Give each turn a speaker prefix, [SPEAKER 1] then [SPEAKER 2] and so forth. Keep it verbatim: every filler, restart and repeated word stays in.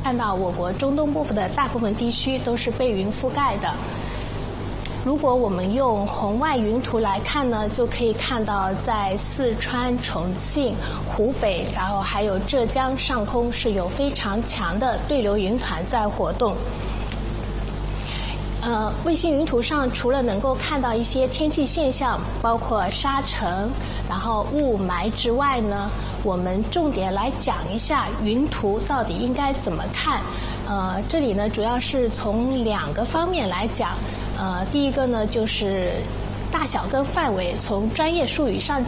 [SPEAKER 1] 看到我国中东部分的大部分地区都是被云覆盖的。如果我们用红外云图来看呢，就可以看到在四川、重庆、湖北，然后还有浙江上空是有非常强的对流云团在活动。呃，卫星云图上除了能够看到一些天气现象，包括沙尘，然后雾霾之外呢，我们重点来讲一下云图到底应该怎么看。呃，这里呢主要是从两个方面来讲。呃，第一个呢就是大小跟范围，从专业术语上